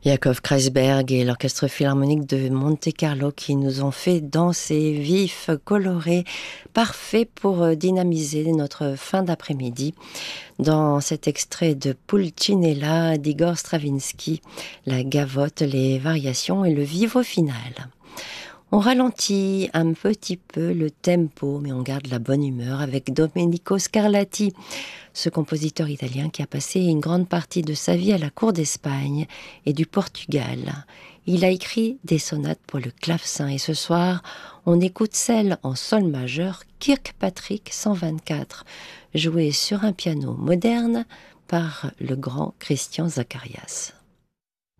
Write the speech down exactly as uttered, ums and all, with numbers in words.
Yakov Kreisberg et l'Orchestre Philharmonique de Monte-Carlo qui nous ont fait danser vif, coloré, parfait pour dynamiser notre fin d'après-midi. Dans cet extrait de Pulcinella d'Igor Stravinsky, la gavotte, les variations et le vivo final. On ralentit un petit peu le tempo, mais on garde la bonne humeur avec Domenico Scarlatti, ce compositeur italien qui a passé une grande partie de sa vie à la cour d'Espagne et du Portugal. Il a écrit des sonates pour le clavecin et ce soir, on écoute celle en sol majeur Kirkpatrick cent vingt-quatre, jouée sur un piano moderne par le grand Christian Zacharias.